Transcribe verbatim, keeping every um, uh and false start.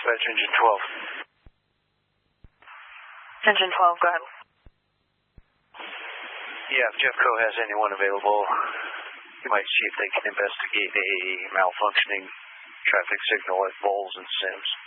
Dispatch, engine twelve. Engine twelve, go ahead. Yeah, if Jeffco has anyone available, you might see if they can investigate a malfunctioning traffic signal at Bowles and Sims.